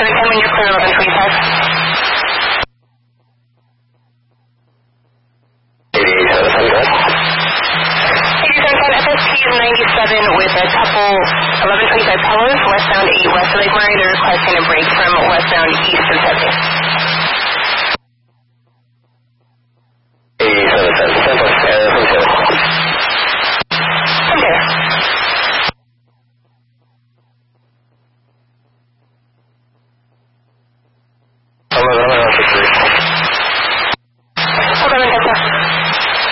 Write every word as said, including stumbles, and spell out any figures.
seven ten when you're clear, eleven twenty-five. eighty-seven ten, go ahead. eighty-seven ten, F S T is ninety-seven with a couple eleven twenty-five Pelhos, westbound eight west of Lake Murray. They're requesting a break from westbound east of seventy.